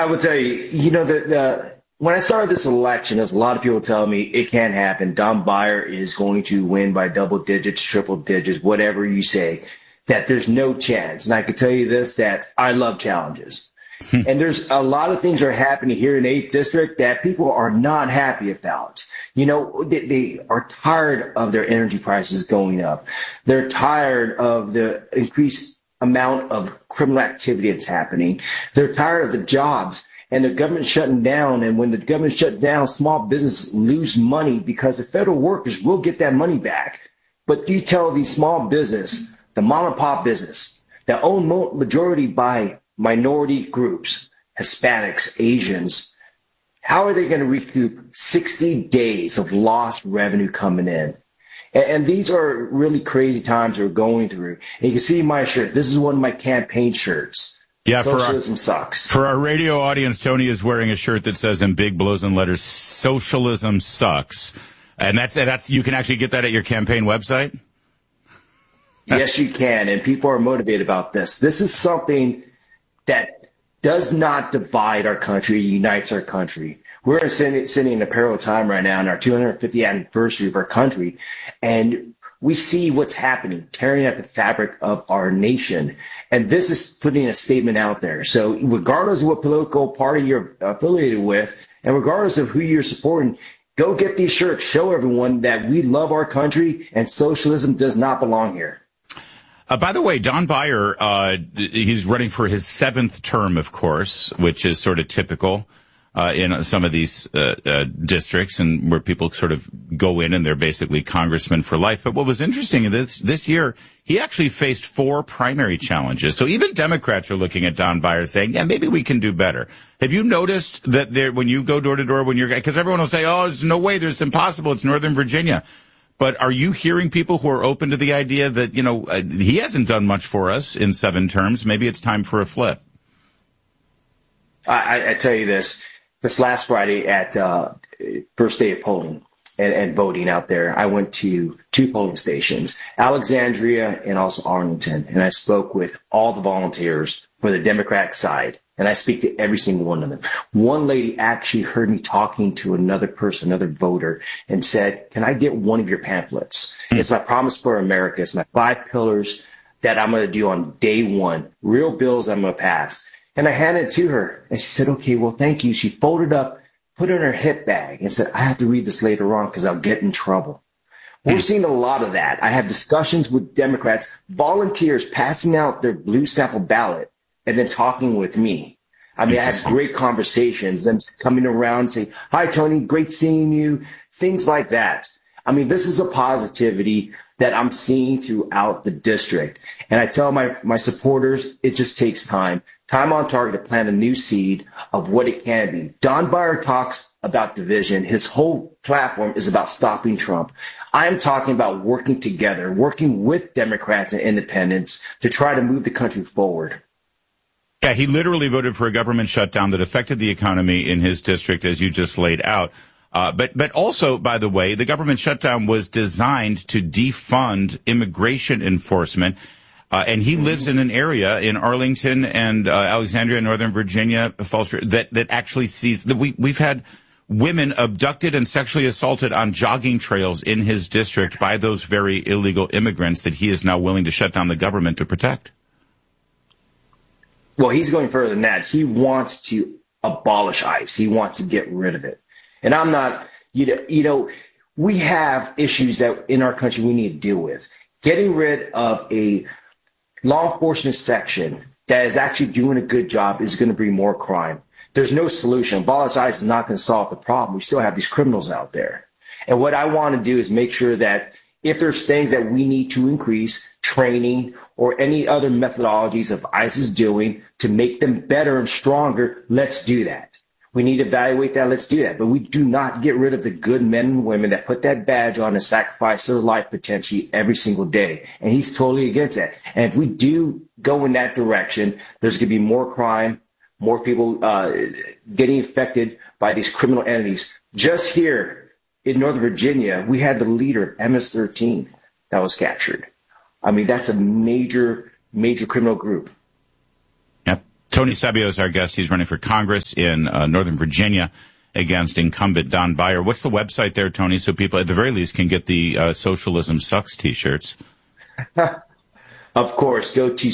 I will tell you, when I started this election, there's a lot of people telling me it can't happen. Don Beyer is going to win by double digits, triple digits, whatever you say, that there's no chance. And I can tell you this, that I love challenges. And there's a lot of things are happening here in 8th District that people are not happy about. They are tired of their energy prices going up. They're tired of the increased amount of criminal activity that's happening. They're tired of the jobs and the government shutting down. And when the government shut down, small business lose money because the federal workers will get that money back. But you tell these small business, the mom and pop business, that owned majority by minority groups, Hispanics, Asians, how are they going to recoup 60 days of lost revenue coming in? And these are really crazy times we're going through. And you can see my shirt. This is one of my campaign shirts. Yeah, Socialism sucks. For our radio audience, Tony is wearing a shirt that says in big blows and letters, "Socialism sucks." And that's you can actually get that at your campaign website? Yes, you can. And people are motivated about this. This is something that does not divide our country, unites our country. We're sitting in a parallel time right now in our 250th anniversary of our country, and we see what's happening, tearing at the fabric of our nation. And this is putting a statement out there. So regardless of what political party you're affiliated with, and regardless of who you're supporting, go get these shirts. Show everyone that we love our country and socialism does not belong here. By the way, Don Beyer, he's running for his 7th term, of course, which is sort of typical in some of these districts, and where people sort of go in and they're basically congressmen for life. But what was interesting is this year, he actually faced 4 primary challenges. So even Democrats are looking at Don Beyer saying, yeah, maybe we can do better. Have you noticed that when you go door to door, because everyone will say, oh, there's no way, it's impossible, it's Northern Virginia. But are you hearing people who are open to the idea that, he hasn't done much for us in 7 terms? Maybe it's time for a flip. I tell you this last Friday at first day of polling and voting out there, I went to 2 polling stations, Alexandria and also Arlington, and I spoke with all the volunteers for the Democratic side. And I speak to every single one of them. One lady actually heard me talking to another person, another voter, and said, can I get one of your pamphlets? It's my promise for America. It's my 5 pillars that I'm going to do on day 1, real bills I'm going to pass. And I handed it to her, and she said, okay, well, thank you. She folded up, put it in her hip bag, and said, I have to read this later on because I'll get in trouble. We're seeing a lot of that. I have discussions with Democrats, volunteers passing out their blue sample ballot, and then talking with me. I mean, I had great conversations, them coming around saying, hi, Tony, great seeing you, things like that. I mean, this is a positivity that I'm seeing throughout the district. And I tell my supporters, it just takes time. Time on target to plant a new seed of what it can be. Don Beyer talks about division. His whole platform is about stopping Trump. I'm talking about working together, working with Democrats and independents to try to move the country forward. Yeah, he literally voted for a government shutdown that affected the economy in his district, as you just laid out. But also, by the way, the government shutdown was designed to defund immigration enforcement. And he lives in an area in Arlington and Alexandria, Northern Virginia, that actually sees that we've had women abducted and sexually assaulted on jogging trails in his district by those very illegal immigrants that he is now willing to shut down the government to protect. Well, he's going further than that. He wants to abolish ICE. He wants to get rid of it. And I'm not, we have issues that in our country we need to deal with. Getting rid of a law enforcement section that is actually doing a good job is going to bring more crime. There's no solution. Abolish ICE is not going to solve the problem. We still have these criminals out there. And what I want to do is make sure that if there's things that we need to increase, training or any other methodologies of ICE is doing to make them better and stronger, let's do that. We need to evaluate that. Let's do that. But we do not get rid of the good men and women that put that badge on and sacrifice their life potentially every single day. And he's totally against that. And if we do go in that direction, there's going to be more crime, more people getting affected by these criminal entities. Just here in Northern Virginia, we had the leader of MS-13 that was captured. I mean, that's a major, major criminal group. Yep. Tony Sabio is our guest. He's running for Congress in Northern Virginia against incumbent Don Beyer. What's the website there, Tony, so people at the very least can get the Socialism Sucks T-shirts? Of course, go to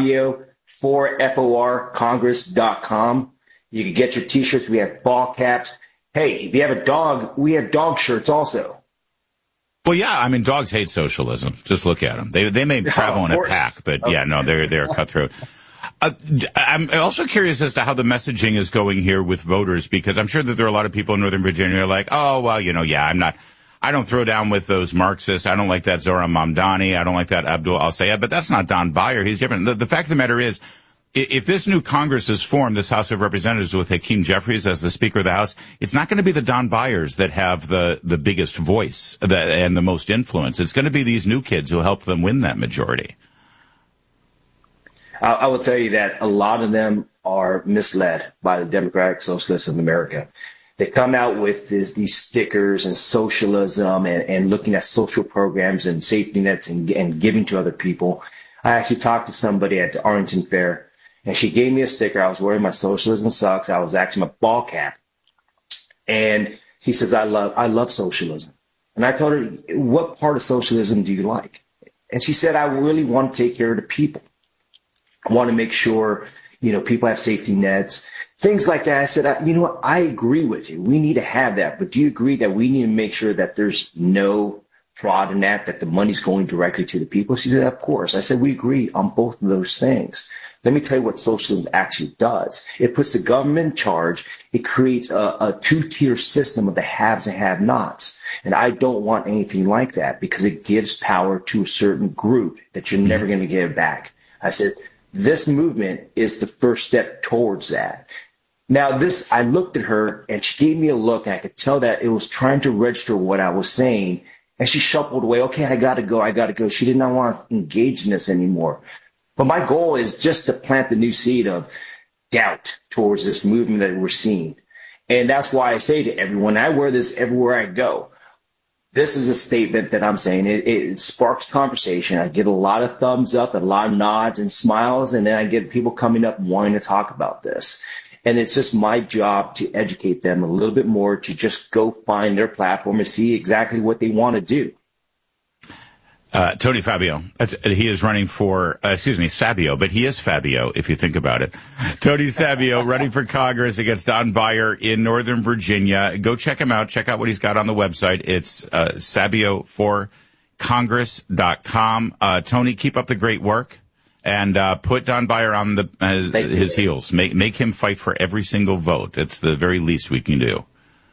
Sabio4FORCongress.com. You can get your T-shirts. We have ball caps. Hey, if you have a dog, we have dog shirts also. Well, yeah, I mean, dogs hate socialism. Just look at them. They may travel in a pack, but yeah, no, they're cutthroat. I'm also curious as to how the messaging is going here with voters, because I'm sure that there are a lot of people in Northern Virginia who are like, oh, well, I don't throw down with those Marxists. I don't like that Zohran Mamdani. I don't like that Abdul Al-Sayed, but that's not Don Beyer. He's different. The fact of the matter is, if this new Congress is formed, this House of Representatives with Hakeem Jeffries as the Speaker of the House, it's not going to be the Don Beyers that have the biggest voice and the most influence. It's going to be these new kids who help them win that majority. I will tell you that a lot of them are misled by the Democratic Socialists of America. They come out with these stickers and socialism and looking at social programs and safety nets and giving to other people. I actually talked to somebody at the Arlington Fair, and she gave me a sticker. I was wearing my Socialism Sucks. I was actually my ball cap. And she says, I love socialism. And I told her, what part of socialism do you like? And she said, I really want to take care of the people. I want to make sure, people have safety nets, things like that. I said, I agree with you. We need to have that. But do you agree that we need to make sure that there's no fraud in that the money's going directly to the people? She said, of course. I said, we agree on both of those things. Let me tell you what socialism actually does. It puts the government in charge. It creates a two-tier system of the haves and have-nots. And I don't want anything like that, because it gives power to a certain group that you're never going to give back. I said, this movement is the first step towards that. Now, I looked at her and she gave me a look, and I could tell that it was trying to register what I was saying. And she shuffled away. Okay, I got to go. She did not want to engage in this anymore. But my goal is just to plant the new seed of doubt towards this movement that we're seeing. And that's why I say to everyone, I wear this everywhere I go. This is a statement that I'm saying. It sparks conversation. I get a lot of thumbs up, a lot of nods and smiles, and then I get people coming up wanting to talk about this. And it's just my job to educate them a little bit more, to just go find their platform and see exactly what they want to do. Tony Fabio, he is running for, Sabio, but he is Fabio if you think about it. Tony Sabio running for Congress against Don Beyer in Northern Virginia. Go check him out. Check out what he's got on the website. It's Sabio4Congress.com. Tony, keep up the great work and put Don Beyer on his heels. Make him fight for every single vote. It's the very least we can do.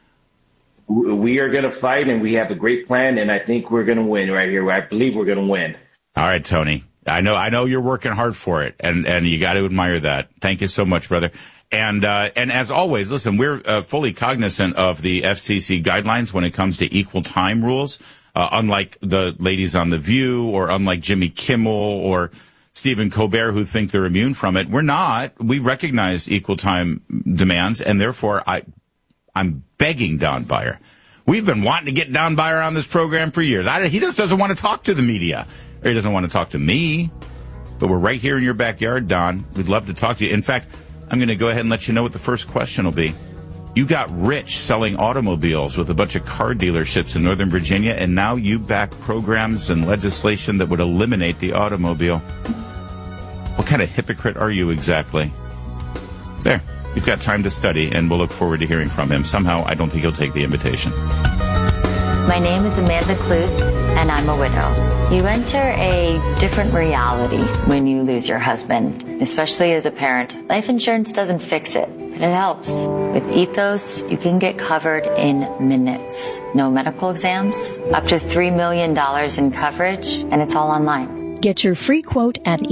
We are going to fight, and we have a great plan, and I think we're going to win right here. I believe we're going to win. All right, Tony. I know you're working hard for it, and you got to admire that. Thank you so much, brother. And as always, listen, we're fully cognizant of the FCC guidelines when it comes to equal time rules. Unlike the ladies on The View, or unlike Jimmy Kimmel or Stephen Colbert, who think they're immune from it, we're not. We recognize equal time demands, and therefore I'm begging Don Beyer. We've been wanting to get Don Beyer on this program for years. He just doesn't want to talk to the media, or he doesn't want to talk to me. But we're right here in your backyard, Don. We'd love to talk to you. In fact, I'm going to go ahead and let you know what the first question will be. You got rich selling automobiles with a bunch of car dealerships in Northern Virginia, and now you back programs and legislation that would eliminate the automobile. What kind of hypocrite are you exactly? There. You've got time to study, and we'll look forward to hearing from him. Somehow, I don't think he'll take the invitation. My name is Amanda Klutz, and I'm a widow. You enter a different reality when you lose your husband, especially as a parent. Life insurance doesn't fix it, but it helps. With Ethos, you can get covered in minutes. No medical exams, up to $3 million in coverage, and it's all online. Get your free quote at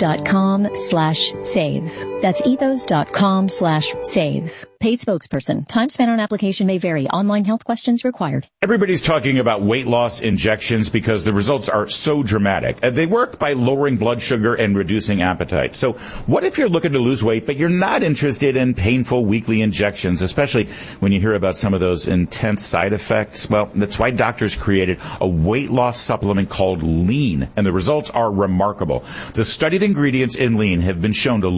ethos.com/save. That's ethos.com/save. Paid spokesperson. Time spent on application may vary. Online health questions required. Everybody's talking about weight loss injections because the results are so dramatic. They work by lowering blood sugar and reducing appetite. So what if you're looking to lose weight, but you're not interested in painful weekly injections, especially when you hear about some of those intense side effects? Well, that's why doctors created a weight loss supplement called Lean, and the results are remarkable. The studied ingredients in Lean have been shown to lower your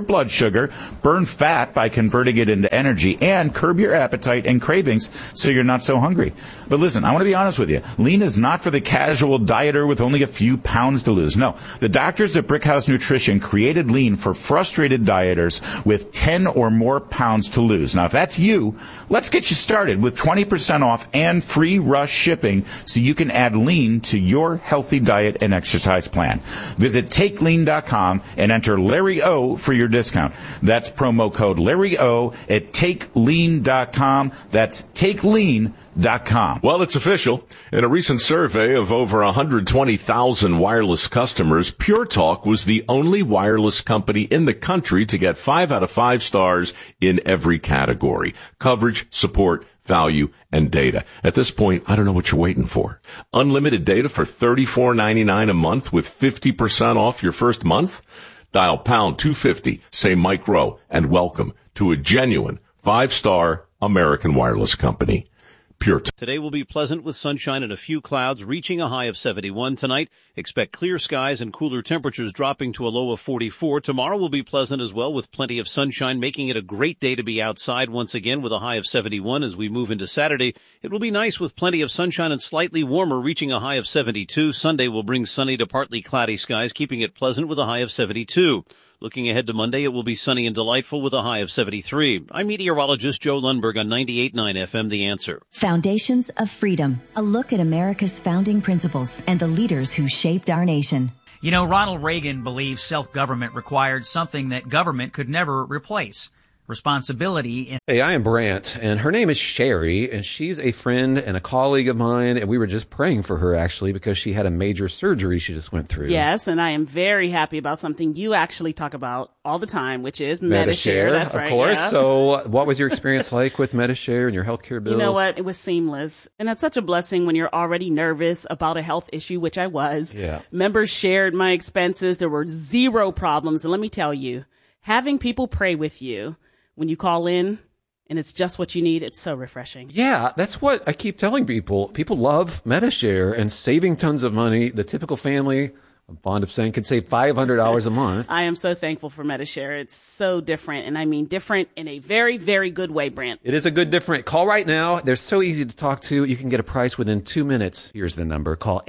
blood sugar, burn fat by converting it into energy, and curb your appetite and cravings so you're not so hungry. But listen, I want to be honest with you. Lean is not for the casual dieter with only a few pounds to lose. No, the doctors at Brickhouse Nutrition created Lean for frustrated dieters with 10 or more pounds to lose. Now, if that's you, let's get you started with 20% off and free rush shipping so you can add Lean to your healthy diet and exercise plan. Visit TakeLean.com and enter Larry O for your discount. That's promo code Larry O at TakeLean.com. That's TakeLean.com. Well, it's official. In a recent survey of over 120,000 wireless customers, Pure Talk was the only wireless company in the country to get 5 out of 5 stars in every category: coverage, support, value, and data. At this point, I don't know what you're waiting for. Unlimited data for $34.99 a month with 50% off your first month? Dial pound 250, say Mike Rowe, and welcome to a genuine 5-star American wireless company. Pure Talk. Today will be pleasant with sunshine and a few clouds, reaching a high of 71 tonight. Expect clear skies and cooler temperatures dropping to a low of 44. Tomorrow will be pleasant as well with plenty of sunshine, making it a great day to be outside once again with a high of 71 as we move into Saturday. It will be nice with plenty of sunshine and slightly warmer, reaching a high of 72. Sunday will bring sunny to partly cloudy skies, keeping it pleasant with a high of 72. Looking ahead to Monday, it will be sunny and delightful with a high of 73. I'm meteorologist Joe Lundberg on 98.9 FM, The Answer. Foundations of Freedom, a look at America's founding principles and the leaders who shaped our nation. You know, Ronald Reagan believed self-government required something that government could never replace: responsibility. Hey, I am Brant, and her name is Sherry, and she's a friend and a colleague of mine, and we were just praying for her, actually, because she had a major surgery she just went through. Yes, and I am very happy about something you actually talk about all the time, which is Medi-Share. That's right. Of course. Yeah. So what was your experience like with Medi-Share and your healthcare bills? You know what? It was seamless. And that's such a blessing when you're already nervous about a health issue, which I was. Yeah. Members shared my expenses. There were zero problems. And let me tell you, having people pray with you when you call in and it's just what you need, it's so refreshing. Yeah, that's what I keep telling people. People love Medi-Share and saving tons of money. The typical family, I'm fond of saying, can save $500 a month. I am so thankful for Medi-Share. It's so different, and I mean different in a very, very good way, Brent. It is a good different. Call right now. They're so easy to talk to. You can get a price within 2 minutes. Here's the number. Call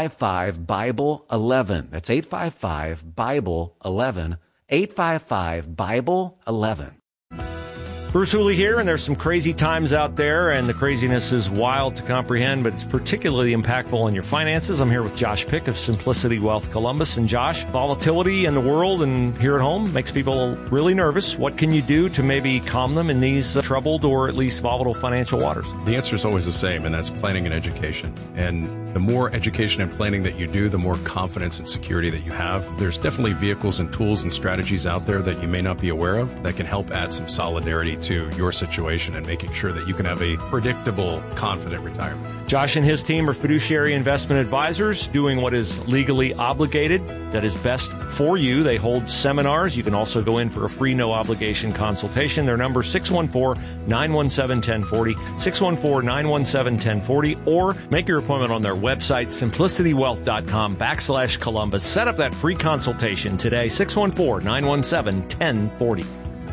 855-BIBLE-11. That's 855-BIBLE-11. 855-BIBLE-11. Bruce Hooley here, and there's some crazy times out there, and the craziness is wild to comprehend, but it's particularly impactful on your finances. I'm here with Josh Pick of Simplicity Wealth Columbus. And Josh, volatility in the world and here at home makes people really nervous. What can you do to maybe calm them in these troubled or at least volatile financial waters? The answer is always the same, and that's planning and education. And the more education and planning that you do, the more confidence and security that you have. There's definitely vehicles and tools and strategies out there that you may not be aware of that can help add some solidarity to your situation and making sure that you can have a predictable, confident retirement. Josh and his team are fiduciary investment advisors doing what is legally obligated, that is best for you. They hold seminars. You can also go in for a free, no-obligation consultation. Their number, 614-917-1040, 614-917-1040, or make your appointment on their website, simplicitywealth.com/Columbus. Set up that free consultation today, 614-917-1040.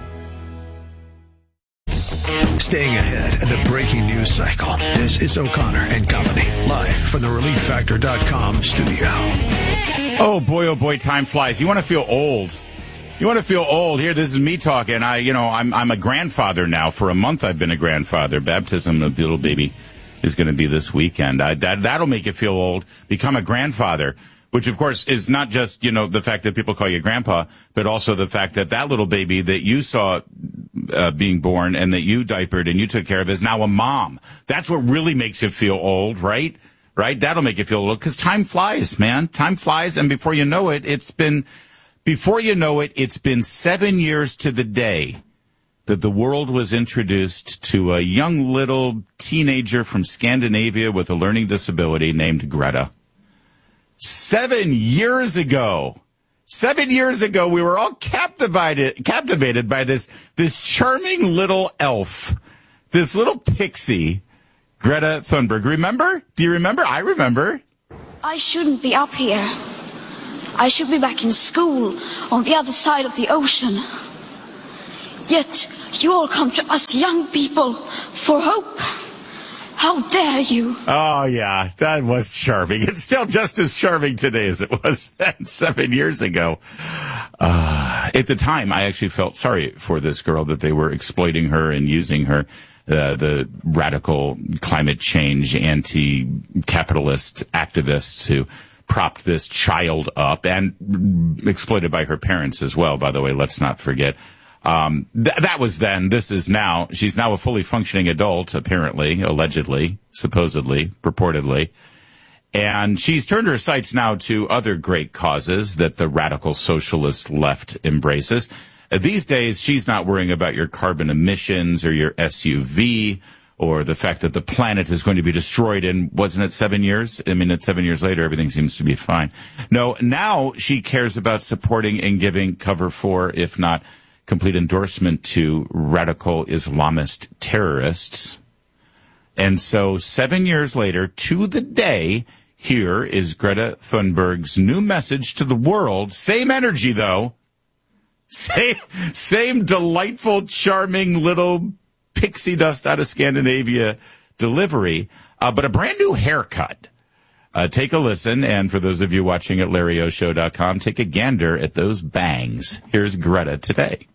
Staying ahead of the breaking news cycle. This is O'Connor and Company, live from the ReliefFactor.com studio. Oh boy, time flies. You want to feel old. Here, this is me talking. I'm a grandfather now. For a month I've been a grandfather. Baptism of the little baby is going to be this weekend. That'll make you feel old. Become a grandfather. Which, of course, is not just, the fact that people call you grandpa, but also the fact that that little baby that you saw being born and that you diapered and you took care of is now a mom. That's what really makes you feel old, right? Right? That'll make you feel old because time flies, man. Time flies. And before you know it, it's been 7 years to the day that the world was introduced to a young little teenager from Scandinavia with a learning disability named Greta. 7 years ago, we were all captivated by this charming little elf, this little pixie, Greta Thunberg. Remember? Do you remember? I remember. I shouldn't be up here. I should be back in school on the other side of the ocean. Yet you all come to us young people for hope. How dare you? Oh, yeah, that was charming. It's still just as charming today as it was then 7 years ago. At the time, I actually felt sorry for this girl, that they were exploiting her and using her. The radical climate change, anti-capitalist activists who propped this child up, and exploited by her parents as well, by the way, let's not forget. That was then. This is now. She's now a fully functioning adult, apparently, allegedly, supposedly, purportedly. And she's turned her sights now to other great causes that the radical socialist left embraces. These days, she's not worrying about your carbon emissions or your SUV or the fact that the planet is going to be destroyed in, wasn't it 7 years? I mean, it's 7 years later, everything seems to be fine. No, now she cares about supporting and giving cover for, if not complete endorsement to, radical Islamist terrorists. And so 7 years later, to the day, here is Greta Thunberg's new message to the world. Same energy, though. Same delightful, charming little pixie dust out of Scandinavia delivery, but a brand new haircut. Take a listen, and for those of you watching at LarryOShow.com, take a gander at those bangs. Here's Greta today.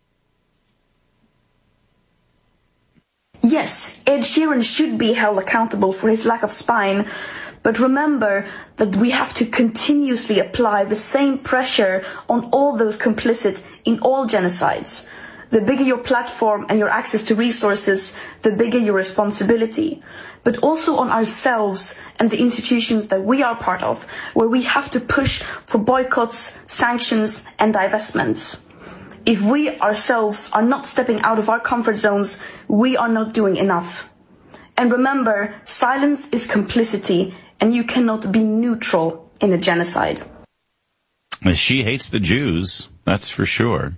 Yes, Ed Sheeran should be held accountable for his lack of spine, but remember that we have to continuously apply the same pressure on all those complicit in all genocides. The bigger your platform and your access to resources, the bigger your responsibility. But also on ourselves and the institutions that we are part of, where we have to push for boycotts, sanctions, and divestments. If we ourselves are not stepping out of our comfort zones, we are not doing enough. And remember, silence is complicity, and you cannot be neutral in a genocide. She hates the Jews, that's for sure.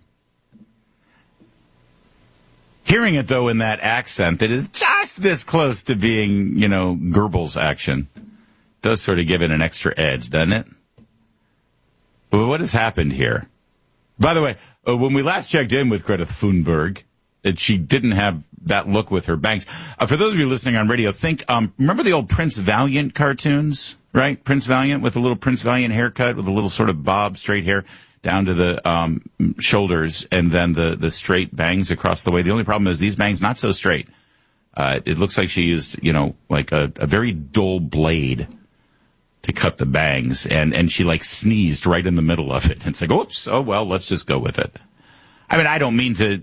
Hearing it, though, in that accent that is just this close to being, Goebbels action, does sort of give it an extra edge, doesn't it? Well, what has happened here? By the way, when we last checked in with Greta Thunberg, she didn't have that look with her bangs. For those of you listening on radio, remember the old Prince Valiant cartoons, right? Prince Valiant with a little Prince Valiant haircut with a little sort of bob straight hair down to the shoulders, and then the straight bangs across the way. The only problem is these bangs not so straight. It looks like she used, like a very dull blade to cut the bangs, and she like sneezed right in the middle of it. And it's like, oops, oh well, let's just go with it. I mean, I don't mean to,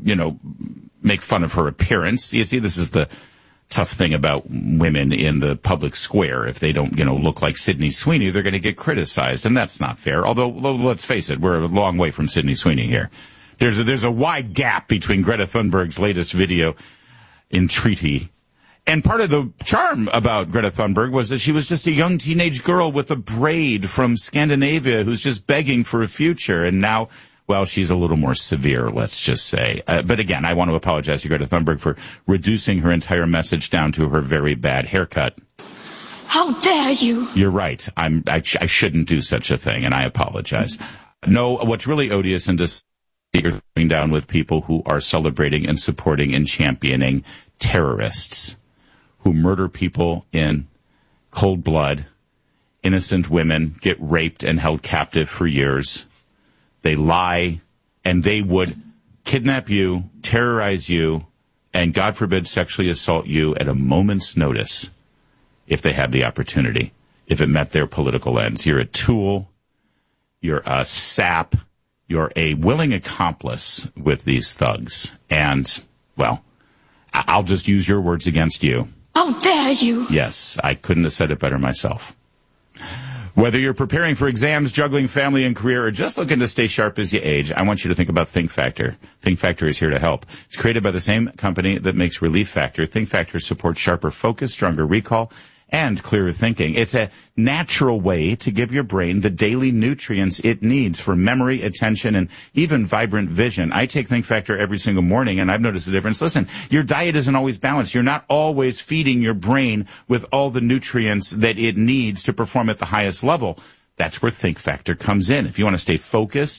make fun of her appearance. You see, this is the tough thing about women in the public square. If they don't, look like Sydney Sweeney, they're going to get criticized, and that's not fair. Although, let's face it, we're a long way from Sydney Sweeney here. There's a wide gap between Greta Thunberg's latest video entreaty. And part of the charm about Greta Thunberg was that she was just a young teenage girl with a braid from Scandinavia who's just begging for a future. And now, well, she's a little more severe, let's just say. But again, I want to apologize to Greta Thunberg for reducing her entire message down to her very bad haircut. How dare you? You're right. I shouldn't do such a thing, and I apologize. No, what's really odious and disgusting is going down with people who are celebrating and supporting and championing terrorists who murder people in cold blood. Innocent women get raped and held captive for years. They lie, and they would kidnap you, terrorize you, and, God forbid, sexually assault you at a moment's notice if they had the opportunity, if it met their political ends. You're a tool. You're a sap. You're a willing accomplice with these thugs. And, well, I'll just use your words against you. How dare you? Yes, I couldn't have said it better myself. Whether you're preparing for exams, juggling family and career, or just looking to stay sharp as you age, I want you to think about Think Factor. Think Factor is here to help. It's created by the same company that makes Relief Factor. Think Factor supports sharper focus, stronger recall, and clearer thinking. It's a natural way to give your brain the daily nutrients it needs for memory, attention, and even vibrant vision. I take Think Factor every single morning, and I've noticed a difference. Listen, your diet isn't always balanced. You're not always feeding your brain with all the nutrients that it needs to perform at the highest level. That's where Think Factor comes in. If you want to stay focused,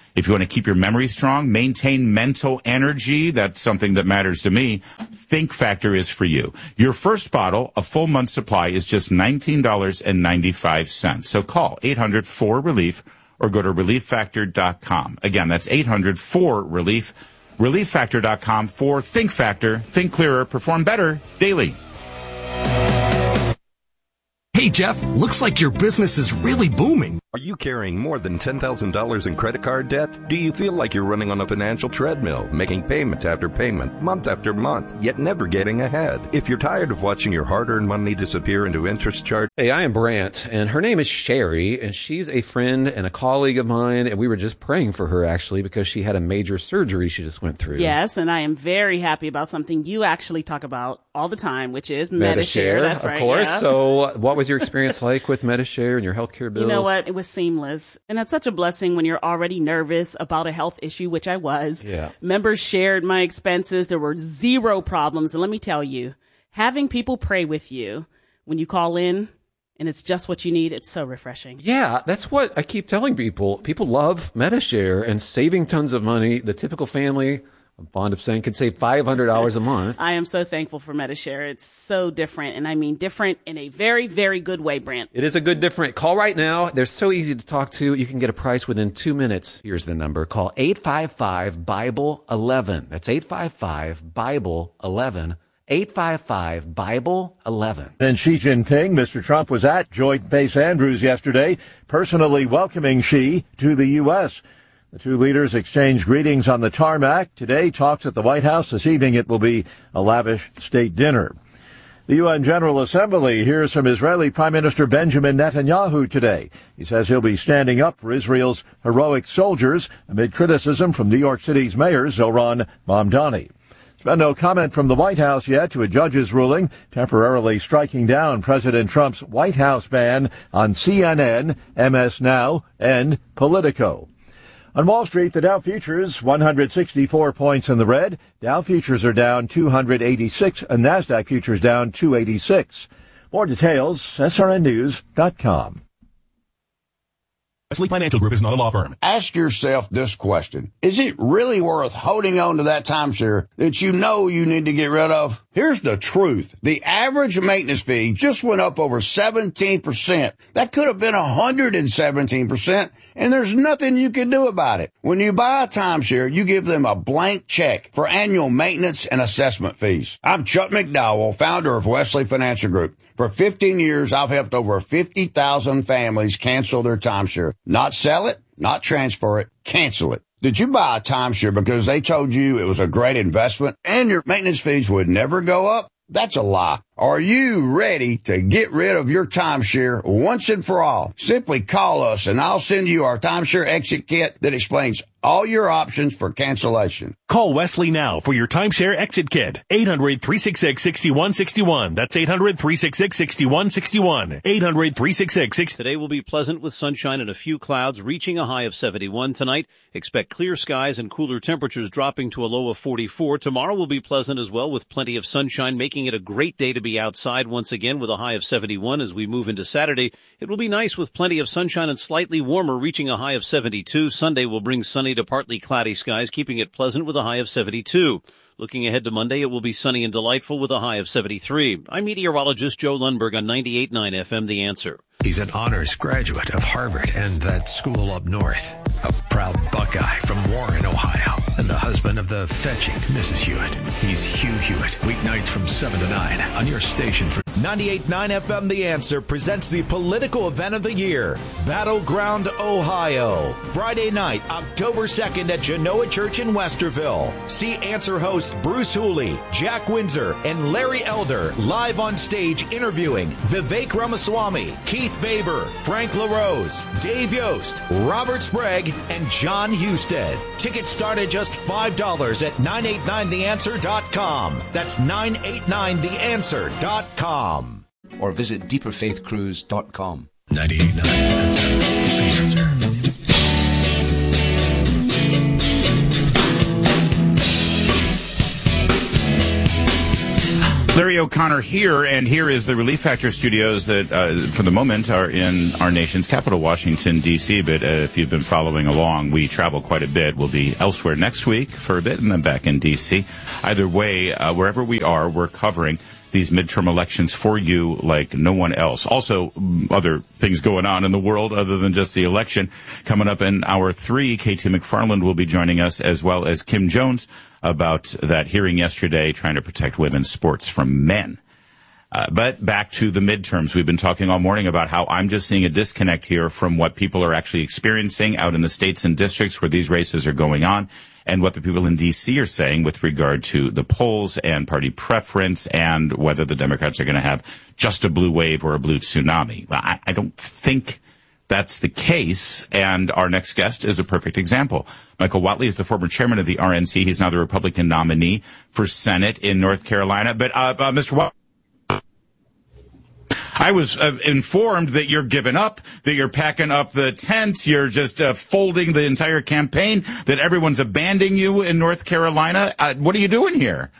If you want to keep your memory strong, maintain mental energy, that's something that matters to me, Think Factor is for you. Your first bottle, a full month's supply, is just $19.95. So call 800-4RELIEF or go to ReliefFactor.com. Again, that's 800-4RELIEF. ReliefFactor.com for Think Factor. Think clearer, perform better daily. Hey, Jeff, looks like your business is really booming. Are you carrying more than $10,000 in credit card debt? Do you feel like you're running on a financial treadmill, making payment after payment, month after month, yet never getting ahead? If you're tired of watching your hard-earned money disappear into interest charge... Hey, I am Brant, and her name is Sherry, and she's a friend and a colleague of mine, and we were just praying for her, actually, because she had a major surgery she just went through. Yes, and I am very happy about something you actually talk about all the time, which is Medi-Share. That's right, of course. Yeah. So what was your experience like with Medi-Share and your healthcare bills? You know what? It was seamless. And that's such a blessing when you're already nervous about a health issue, which I was. Yeah. Members shared my expenses. There were zero problems. And let me tell you, having people pray with you when you call in and it's just what you need, it's so refreshing. Yeah, that's what I keep telling people. People love Medi-Share and saving tons of money. The typical family, I'm fond of saying, could save $500 a month. I am so thankful for Medi-Share. It's so different, and I mean different in a very, very good way, Brent. It is a good different. Call right now. They're so easy to talk to. You can get a price within 2 minutes. Here's the number. Call 855-BIBLE-11. That's 855-BIBLE-11. 855-BIBLE-11. Then Xi Jinping, Mr. Trump was at Joint Base Andrews yesterday, personally welcoming Xi to the U.S. The two leaders exchanged greetings on the tarmac. Today, talks at the White House. This evening, it will be a lavish state dinner. The UN General Assembly hears from Israeli Prime Minister Benjamin Netanyahu today. He says he'll be standing up for Israel's heroic soldiers amid criticism from New York City's mayor, Zohran Mamdani. There's been no comment from the White House yet to a judge's ruling temporarily striking down President Trump's White House ban on CNN, MS Now, and Politico. On Wall Street, the Dow futures 164 points in the red. Dow futures are down 286, and NASDAQ futures down 286. More details, srnnews.com. Wesley Financial Group is not a law firm. Ask yourself this question. Is it really worth holding on to that timeshare that you know you need to get rid of? Here's the truth. The average maintenance fee just went up over 17%. That could have been 117%, and there's nothing you can do about it. When you buy a timeshare, you give them a blank check for annual maintenance and assessment fees. I'm Chuck McDowell, founder of Wesley Financial Group. For 15 years, I've helped over 50,000 families cancel their timeshare. Not sell it, not transfer it, cancel it. Did you buy a timeshare because they told you it was a great investment and your maintenance fees would never go up? That's a lie. Are you ready to get rid of your timeshare once and for all? Simply call us and I'll send you our timeshare exit kit that explains all your options for cancellation. Call Wesley now for your timeshare exit kit. 800-366-6161. That's 800-366-6161. 800-366-6161. Today will be pleasant with sunshine and a few clouds, reaching a high of 71 tonight. Expect clear skies and cooler temperatures dropping to a low of 44. Tomorrow will be pleasant as well with plenty of sunshine, making it a great day to be outside once again with a high of 71 as we move into Saturday. It will be nice with plenty of sunshine and slightly warmer, reaching a high of 72. Sunday will bring sunny to partly cloudy skies, keeping it pleasant with a high of 72. Looking ahead to Monday, it will be sunny and delightful with a high of 73. I'm meteorologist Joe Lundberg on 98.9 FM, The Answer. He's an honors graduate of Harvard and that school up north. A proud Buckeye from Warren, Ohio, and the husband of the fetching Mrs. Hewitt. He's Hugh Hewitt, weeknights from 7 to 9 on your station for 98.9 FM The Answer presents the political event of the year, Battleground, Ohio. Friday night, October 2nd at Genoa Church in Westerville. See Answer hosts Bruce Hooley, Jack Windsor, and Larry Elder live on stage interviewing Vivek Ramaswamy, Keith Baber, Frank LaRose, Dave Yost, Robert Sprague, and John Husted. Tickets start at just $5 at 989theanswer.com. That's 989theanswer.com. Or visit deeperfaithcruise.com. 98.9 FM, The Answer. Larry O'Connor here, and here is the Relief Factor studios that, for the moment, are in our nation's capital, Washington, D.C. But if you've been following along, we travel quite a bit. We'll be elsewhere next week for a bit and then back in D.C. Either way, wherever we are, we're covering these midterm elections for you like no one else. Also, other things going on in the world other than just the election. Coming up in hour 3, KT McFarland will be joining us, as well as Kim Jones, about that hearing yesterday trying to protect women's sports from men. But back to the midterms. We've been talking all morning about how I'm just seeing a disconnect here from what people are actually experiencing out in the states and districts where these races are going on, and what the people in D.C. are saying with regard to the polls and party preference and whether the Democrats are going to have just a blue wave or a blue tsunami. Well, I don't think that's the case, and our next guest is a perfect example. Michael Whatley is the former chairman of the RNC. He's now the Republican nominee for Senate in North Carolina. But, Mr. Whatley, I was informed that you're giving up, that you're packing up the tents, you're just folding the entire campaign, that everyone's abandoning you in North Carolina. What are you doing here?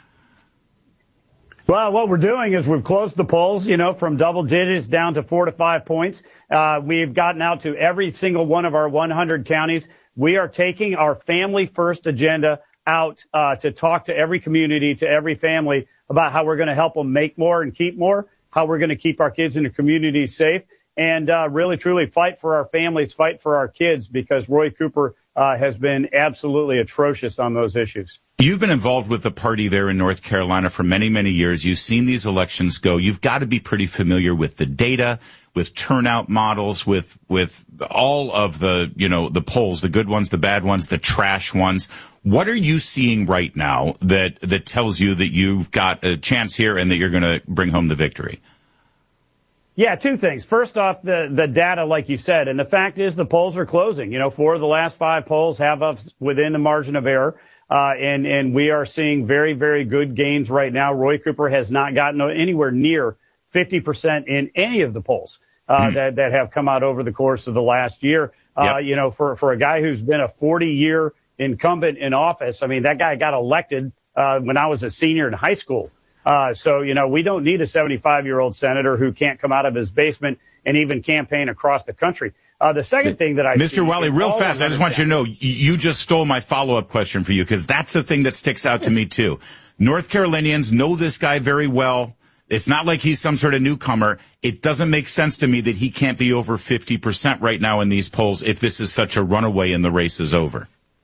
Well, what we're doing is we've closed the polls, from double digits down to 4 to 5 points. We've gotten out to every single one of our 100 counties. We are taking our family first agenda out to talk to every community, to every family about how we're going to help them make more and keep more, how we're going to keep our kids in the community safe, and really, truly fight for our families, fight for our kids, because Roy Cooper has been absolutely atrocious on those issues. You've been involved with the party there in North Carolina for many, many years. You've seen these elections go. You've got to be pretty familiar with the data, with turnout models, with all of the, the polls, the good ones, the bad ones, the trash ones. What are you seeing right now that tells you that you've got a chance here and that you're going to bring home the victory? Yeah, 2 things. First off, the data, like you said, and the fact is the polls are closing. 4 of the last 5 polls have us within the margin of error. And we are seeing very, very good gains right now. Roy Cooper has not gotten anywhere near 50% in any of the polls that have come out over the course of the last year. For a guy who's been a 40-year incumbent in office, I mean, that guy got elected when I was a senior in high school. So we don't need a 75-year-old senator who can't come out of his basement and even campaign across the country. The second thing that Mr. Whatley, real fast, I just want you to know, you just stole my follow-up question for you, because that's the thing that sticks out to me, too. North Carolinians know this guy very well. It's not like he's some sort of newcomer. It doesn't make sense to me that he can't be over 50% right now in these polls if this is such a runaway and the race is over.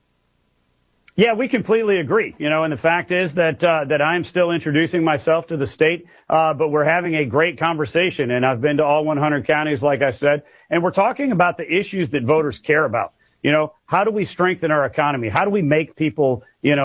Yeah, we completely agree. And the fact is that I'm still introducing myself to the state, but we're having a great conversation. And I've been to all 100 counties, like I said, and we're talking about the issues that voters care about. How do we strengthen our economy? How do we make people,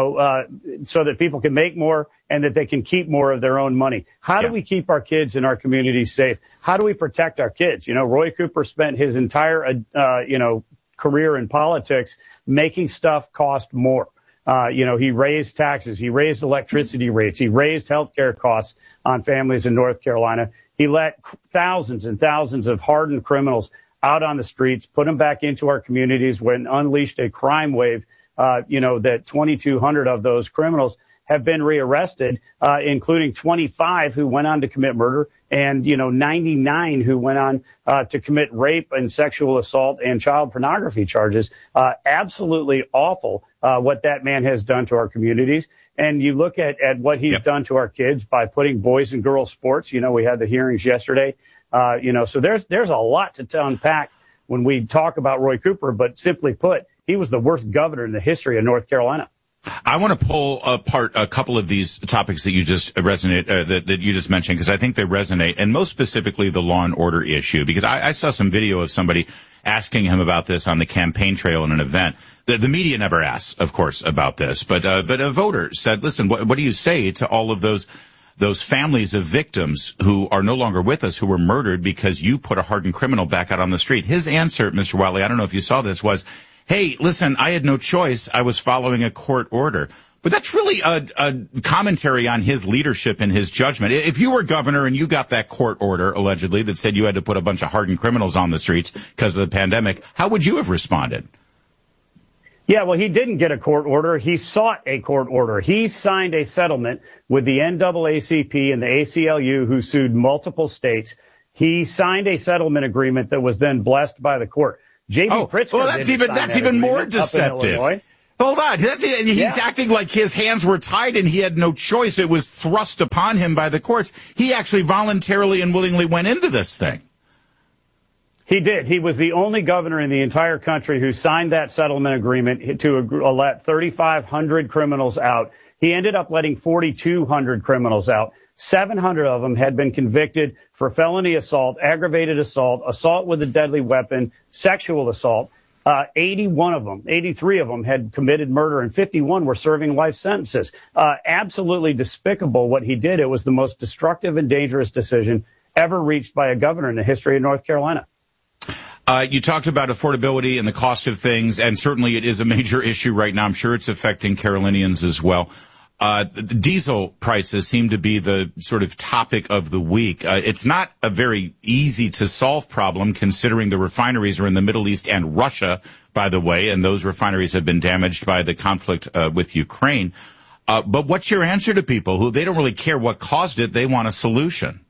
so that people can make more and that they can keep more of their own money? How do we keep our kids and our communities safe? How do we protect our kids? Roy Cooper spent his entire, career in politics making stuff cost more. He raised taxes, he raised electricity rates, he raised healthcare costs on families in North Carolina. He let thousands and thousands of hardened criminals out on the streets, put them back into our communities, when unleashed a crime wave, that 2,200 of those criminals have been rearrested, including 25 who went on to commit murder and, 99 who went on to commit rape and sexual assault and child pornography charges. Absolutely awful what that man has done to our communities. And you look at what he's done to our kids by putting boys and girls sports. We had the hearings yesterday. So there's a lot to unpack when we talk about Roy Cooper, but simply put, he was the worst governor in the history of North Carolina. I want to pull apart a couple of these topics that you just that you just mentioned, because I think they resonate, and most specifically the law and order issue, because I saw some video of somebody asking him about this on the campaign trail in an event. The media never asks, of course, about this, but a voter said, listen, what do you say to all of those families of victims who are no longer with us, who were murdered because you put a hardened criminal back out on the street? His answer, Mr. Whatley, I don't know if you saw this, was, hey, listen, I had no choice. I was following a court order. But that's really a commentary on his leadership and his judgment. If you were governor and you got that court order, allegedly, that said you had to put a bunch of hardened criminals on the streets because of the pandemic, how would you have responded? Yeah, well, he didn't get a court order. He sought a court order. He signed a settlement with the NAACP and the ACLU, who sued multiple states. He signed a settlement agreement that was then blessed by the court. J.B. Pritzker. Well, that's even more deceptive. Hold on. He's acting like his hands were tied and he had no choice. It was thrust upon him by the courts. He actually voluntarily and willingly went into this thing. He did. He was the only governor in the entire country who signed that settlement agreement to let 3,500 criminals out. He ended up letting 4,200 criminals out. 700 of them had been convicted for felony assault, aggravated assault, assault with a deadly weapon, sexual assault. 83 of them had committed murder, and 51 were serving life sentences. Absolutely despicable what he did. It was the most destructive and dangerous decision ever reached by a governor in the history of North Carolina. You talked about affordability and the cost of things, and certainly it is a major issue right now. I'm sure it's affecting Carolinians as well. The diesel prices seem to be the sort of topic of the week. It's not a very easy to solve problem, considering the refineries are in the Middle East and Russia, by the way, and those refineries have been damaged by the conflict with Ukraine. But what's your answer to people who they don't really care what caused it? They want a solution.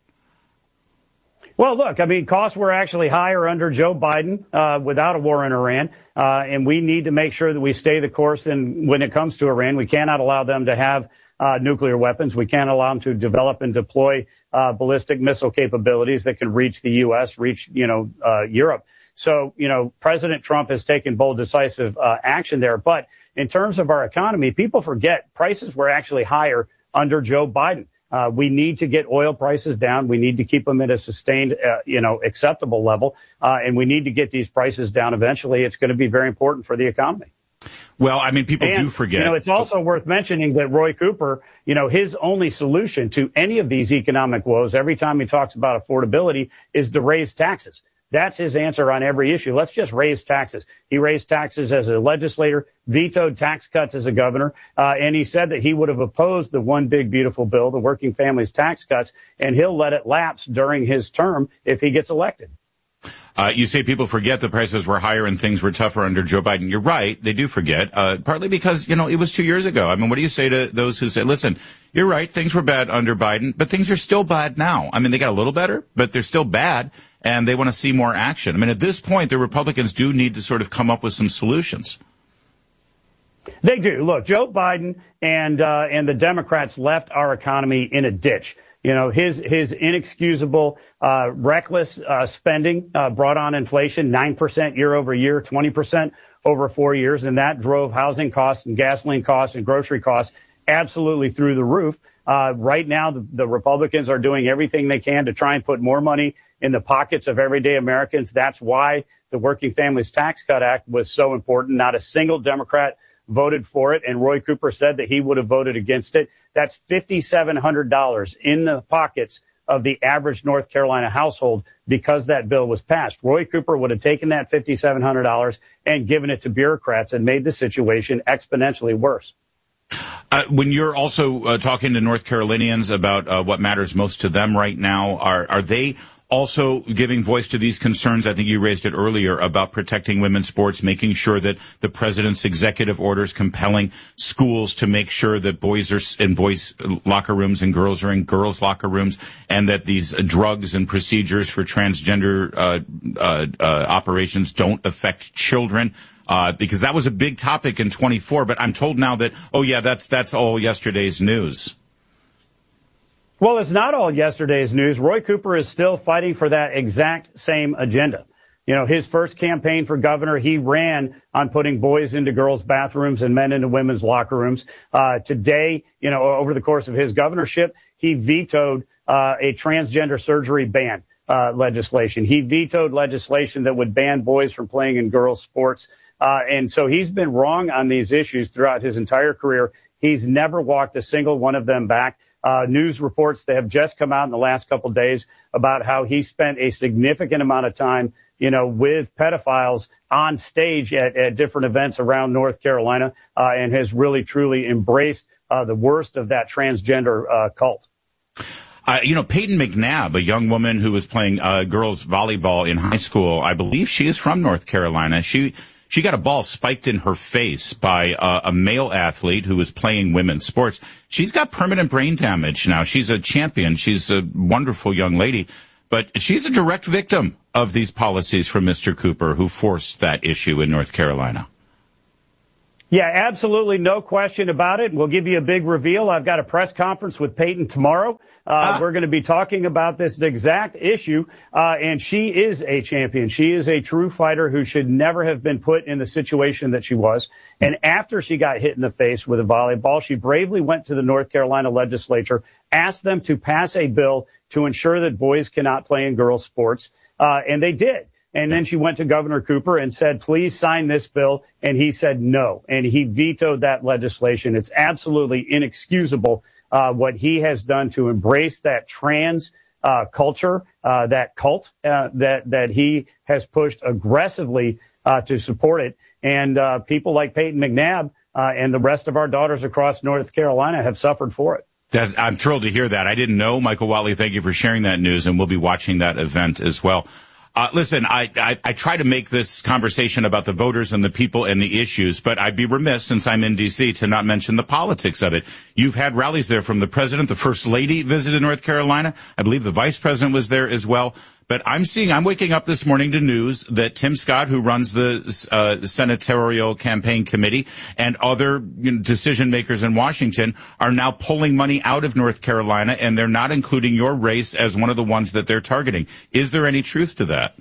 Well, look, I mean, costs were actually higher under Joe Biden without a war in Iran, and we need to make sure that we stay the course. And when it comes to Iran, we cannot allow them to have nuclear weapons. We can't allow them to develop and deploy ballistic missile capabilities that can reach the U.S., reach, Europe. So, President Trump has taken bold, decisive action there. But in terms of our economy, people forget prices were actually higher under Joe Biden. We need to get oil prices down. We need to keep them at a sustained, acceptable level. And we need to get these prices down eventually. It's going to be very important for the economy. Well, I mean, people do forget. It's also worth mentioning that Roy Cooper, his only solution to any of these economic woes, every time he talks about affordability, is to raise taxes. That's his answer on every issue. Let's just raise taxes. He raised taxes as a legislator, vetoed tax cuts as a governor, and he said that he would have opposed the one big beautiful bill, the working families tax cuts, and he'll let it lapse during his term if he gets elected. You say people forget the prices were higher and things were tougher under Joe Biden. You're right. They do forget, partly because, it was 2 years ago. I mean, what do you say to those who say, listen, you're right, things were bad under Biden, but things are still bad now. I mean, they got a little better, but they're still bad, and they want to see more action. I mean, at this point, the Republicans do need to sort of come up with some solutions. They do. Look, Joe Biden and the Democrats left our economy in a ditch. His inexcusable, reckless spending brought on inflation, 9% year over year, 20% over 4 years, and that drove housing costs and gasoline costs and grocery costs absolutely through the roof. Right now, the Republicans are doing everything they can to try and put more money in the pockets of everyday Americans. That's why the Working Families Tax Cut Act was so important. Not a single Democrat voted for it, and Roy Cooper said that he would have voted against it. That's $5,700 in the pockets of the average North Carolina household because that bill was passed. Roy Cooper would have taken that $5,700 and given it to bureaucrats and made the situation exponentially worse. When you're also talking to North Carolinians about what matters most to them right now, are they also giving voice to these concerns? I think you raised it earlier about protecting women's sports, making sure that the president's executive orders compelling schools to make sure that boys are in boys' locker rooms and girls are in girls' locker rooms, and that these drugs and procedures for transgender operations don't affect children. Because that was a big topic in 24, but I'm told now that, that's all yesterday's news. Well, it's not all yesterday's news. Roy Cooper is still fighting for that exact same agenda. His first campaign for governor, he ran on putting boys into girls' bathrooms and men into women's locker rooms. Today, over the course of his governorship, he vetoed a transgender surgery ban legislation. He vetoed legislation that would ban boys from playing in girls' sports. And so he's been wrong on these issues throughout his entire career. He's never walked a single one of them back. News reports that have just come out in the last couple of days about how he spent a significant amount of time, with pedophiles on stage at different events around North Carolina, and has really, truly embraced the worst of that transgender cult. Peyton McNabb, a young woman who was playing girls volleyball in high school, I believe she is from North Carolina. She She got a ball spiked in her face by a male athlete who was playing women's sports. She's got permanent brain damage now. She's a champion. She's a wonderful young lady, but she's a direct victim of these policies from Mr. Cooper, who forced that issue in North Carolina. Yeah, absolutely. No question about it. We'll give you a big reveal. I've got a press conference with Peyton tomorrow. We're going to be talking about this exact issue. And she is a champion. She is a true fighter who should never have been put in the situation that she was. And after she got hit in the face with a volleyball, she bravely went to the North Carolina legislature, asked them to pass a bill to ensure that boys cannot play in girls' sports. And they did. And then she went to Governor Cooper and said, please sign this bill. And he said no. And he vetoed that legislation. It's absolutely inexcusable what he has done to embrace that trans culture, that cult that he has pushed aggressively to support it. And people like Peyton McNabb and the rest of our daughters across North Carolina have suffered for it. I'm thrilled to hear that. I didn't know. Michael Watley, thank you for sharing that news, and we'll be watching that event as well. Listen, I try to make this conversation about the voters and the people and the issues, but I'd be remiss, since I'm in D.C., to not mention the politics of it. You've had rallies there from the president. The first lady visited North Carolina. I believe the vice president was there as well. But I'm waking up this morning to news that Tim Scott, who runs the senatorial campaign committee, and other decision makers in Washington are now pulling money out of North Carolina, and they're not including your race as one of the ones that they're targeting. Is there any truth to that?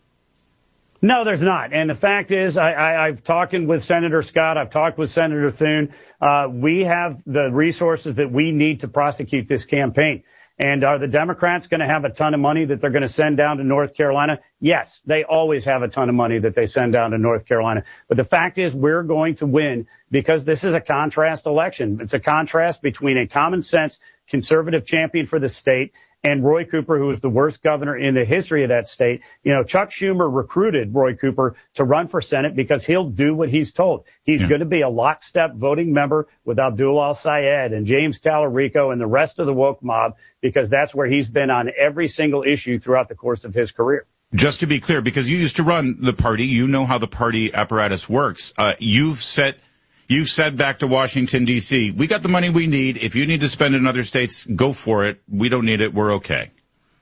No, there's not. And the fact is, I've talked with Senator Scott. I've talked with Senator Thune. We have the resources that we need to prosecute this campaign. And are the Democrats going to have a ton of money that they're going to send down to North Carolina? Yes, they always have a ton of money that they send down to North Carolina. But the fact is, we're going to win because this is a contrast election. It's a contrast between a common sense conservative champion for the state and Roy Cooper, who is the worst governor in the history of that state. You know, Chuck Schumer recruited Roy Cooper to run for Senate because he'll do what he's told. He's going to be a lockstep voting member with Abdul Al-Sayed and James Tallarico and the rest of the woke mob, because that's where he's been on every single issue throughout the course of his career. Just to be clear, because you used to run the party, you know how the party apparatus works. You've said back to Washington, D.C., we got the money we need. If you need to spend in other states, go for it. We don't need it. We're okay.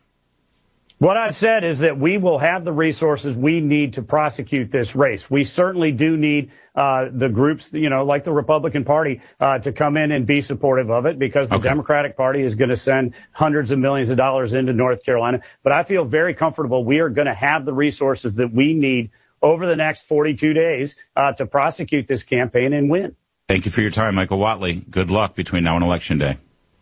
What I've said is that we will have the resources we need to prosecute this race. We certainly do need the groups, like the Republican Party, to come in and be supportive of it, because the Democratic Party is going to send hundreds of millions of dollars into North Carolina. But I feel very comfortable we are going to have the resources that we need over the next 42 days to prosecute this campaign and win. Thank you for your time, Michael Watley. Good luck between now and Election Day.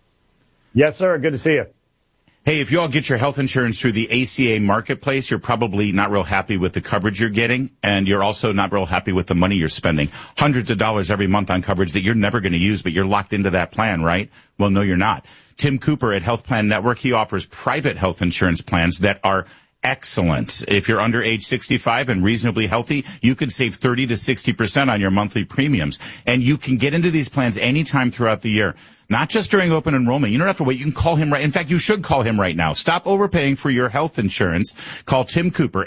Yes, sir. Good to see you. Hey, if you all get your health insurance through the ACA marketplace, you're probably not real happy with the coverage you're getting, and you're also not real happy with the money you're spending. Hundreds of dollars every month on coverage that you're never going to use, but you're locked into that plan, right? Well, no, you're not. Tim Cooper at Health Plan Network, he offers private health insurance plans that are excellent. If you're under age 65 and reasonably healthy, you could save 30 to 60% on your monthly premiums. And you can get into these plans anytime throughout the year, not just during open enrollment. You don't have to wait. You can call him right. In fact, you should call him right now. Stop overpaying for your health insurance. Call Tim Cooper,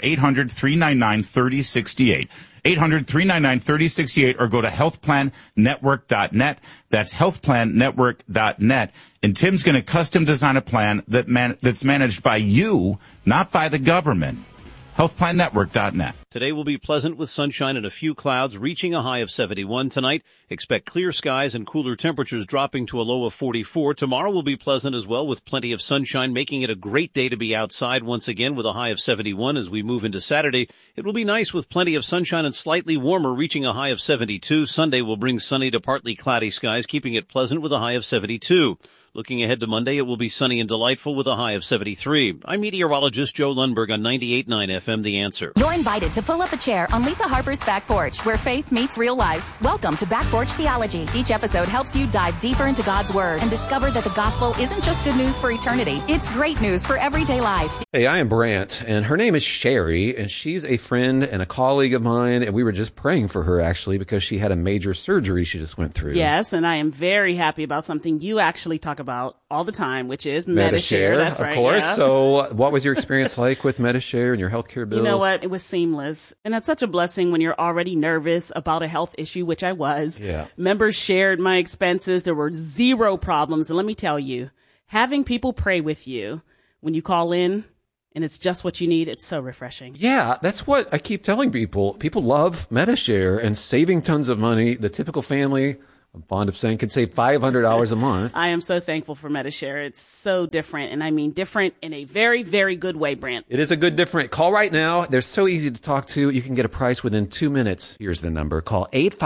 800-399-3068. 800-399-3068, or go to healthplannetwork.net. That's healthplannetwork.net. And Tim's going to custom design a plan that's managed by you, not by the government. healthplannetwork.net. Today will be pleasant with sunshine and a few clouds, reaching a high of 71 tonight. Expect clear skies and cooler temperatures dropping to a low of 44. Tomorrow will be pleasant as well, with plenty of sunshine, making it a great day to be outside once again, with a high of 71 as we move into Saturday. It will be nice with plenty of sunshine and slightly warmer, reaching a high of 72. Sunday will bring sunny to partly cloudy skies, keeping it pleasant with a high of 72. Looking ahead to Monday, it will be sunny and delightful with a high of 73. I'm meteorologist Joe Lundberg on 98.9 FM The Answer. You're invited to pull up a chair on Lisa Harper's Back Porch, where faith meets real life. Welcome to Back Porch Theology. Each episode helps you dive deeper into God's Word and discover that the gospel isn't just good news for eternity. It's great news for everyday life. Hey, I am Brant, and her name is Sherry, and she's a friend and a colleague of mine, and we were just praying for her, actually, because she had a major surgery she just went through. Yes, and I am very happy about something you actually talk about all the time, which is MediShare. That's right. Of course. Yeah. So what was your experience like with MediShare and your healthcare bills? You know what? It was seamless. And that's such a blessing when you're already nervous about a health issue, which I was. Yeah. Members shared my expenses. There were zero problems. And let me tell you, having people pray with you when you call in and it's just what you need, it's so refreshing. Yeah, that's what I keep telling people. People love MediShare and saving tons of money. The typical family, I'm fond of saying, can save $500 a month. I am so thankful for MediShare. It's so different, and I mean different in a very, very good way, Brent. It is a good different. Call right now. They're so easy to talk to. You can get a price within 2 minutes. Here's the number. Call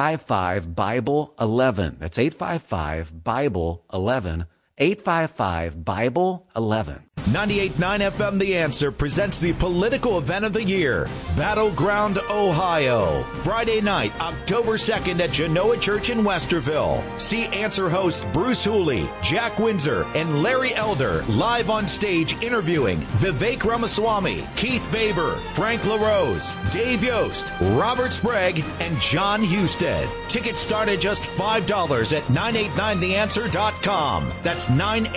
855-BIBLE-11. That's 855-BIBLE-11. 855-BIBLE-11. 98.9 FM The Answer presents the political event of the year, Battleground, Ohio. Friday night, October 2nd at Genoa Church in Westerville. See Answer hosts Bruce Hooley, Jack Windsor, and Larry Elder live on stage interviewing Vivek Ramaswamy, Keith Baber, Frank LaRose, Dave Yost, Robert Sprague, and John Husted. Tickets start at just $5 at 989theanswer.com. That's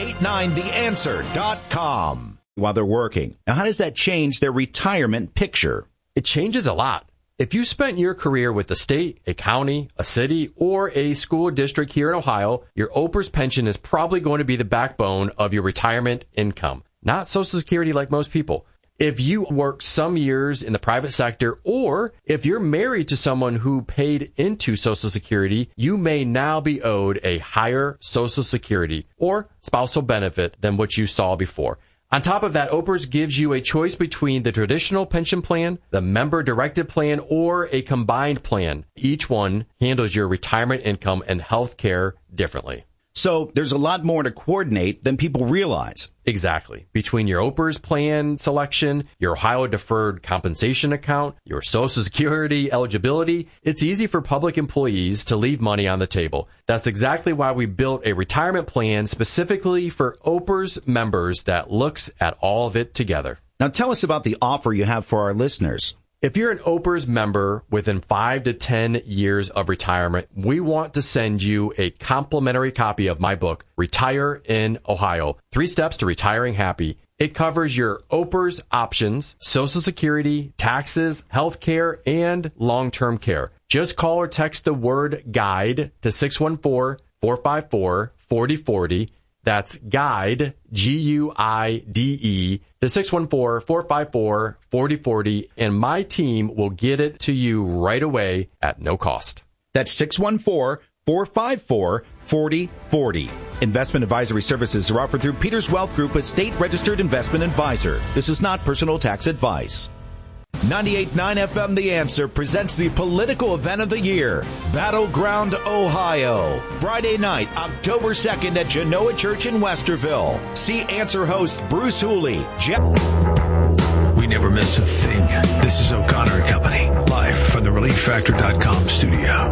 989theanswer.com. While they're working. Now, how does that change their retirement picture? It changes a lot. If you spent your career with a state, a county, a city, or a school district here in Ohio, your OPERS pension is probably going to be the backbone of your retirement income, not Social Security like most people. If you worked some years in the private sector, or if you're married to someone who paid into Social Security, you may now be owed a higher Social Security or spousal benefit than what you saw before. On top of that, OPERS gives you a choice between the traditional pension plan, the member-directed plan, or a combined plan. Each one handles your retirement income and health care differently. So there's a lot more to coordinate than people realize. Exactly. Between your OPERS plan selection, your Ohio Deferred Compensation Account, your Social Security eligibility, it's easy for public employees to leave money on the table. That's exactly why we built a retirement plan specifically for OPERS members that looks at all of it together. Now tell us about the offer you have for our listeners. If you're an OPERS member within 5 to 10 years of retirement, we want to send you a complimentary copy of my book, Retire in Ohio, 3 Steps to Retiring Happy. It covers your OPERS options, Social Security, taxes, health care, and long-term care. Just call or text the word GUIDE to 614-454-4040. That's GUIDE, G-U-I-D-E, to 614-454-4040, and my team will get it to you right away at no cost. That's 614-454-4040. Investment advisory services are offered through Peters Wealth Group, a state-registered investment advisor. This is not personal tax advice. 98.9 FM The Answer presents the political event of the year, Battleground, Ohio. Friday night, October 2nd at Genoa Church in Westerville. See Answer host Bruce Hooley, Jeff. We never miss a thing. This is O'Connor & Company, live from the ReliefFactor.com studio.